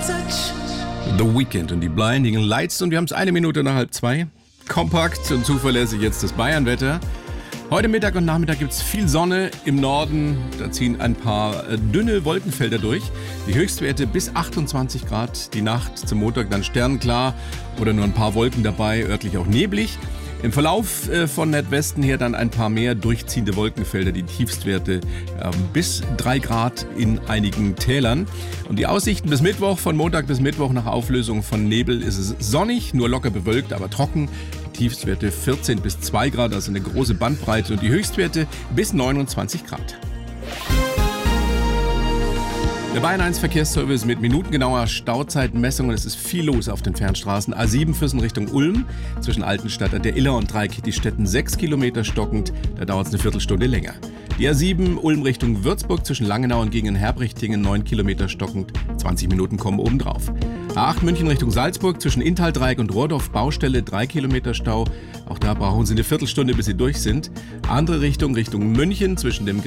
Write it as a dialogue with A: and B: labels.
A: The Weeknd und die Blinding Lights und wir haben es 1 Minute nach 1:30. Kompakt und zuverlässig jetzt das Bayernwetter. Heute Mittag und Nachmittag gibt es viel Sonne im Norden. Da ziehen ein paar dünne Wolkenfelder durch. Die Höchstwerte bis 28 Grad. Die Nacht zum Montag dann sternklar oder nur ein paar Wolken dabei, örtlich auch neblig. Im Verlauf von Nordwesten her dann ein paar mehr durchziehende Wolkenfelder, die Tiefstwerte bis 3 Grad in einigen Tälern. Und die Aussichten bis Mittwoch, von Montag bis Mittwoch nach Auflösung von Nebel ist es sonnig, nur locker bewölkt, aber trocken. Tiefstwerte 14 bis 2 Grad, also eine große Bandbreite und die Höchstwerte bis 29 Grad. Der Bayern 1 Verkehrsservice mit minutengenauer Stauzeitenmessung und es ist viel los auf den Fernstraßen. A7 Füssen Richtung Ulm, zwischen Altenstadt an der Iller und Dreikitti-Städten 6 Kilometer stockend, da dauert es eine Viertelstunde länger. Die A7 Ulm Richtung Würzburg zwischen Langenau und Gegenherbrechtingen 9 Kilometer stockend, 20 Minuten kommen obendrauf. A8 München Richtung Salzburg zwischen Inntal-Dreieck und Rohrdorf Baustelle 3 Kilometer Stau, auch da brauchen Sie eine Viertelstunde, bis Sie durch sind. Andere Richtung München zwischen dem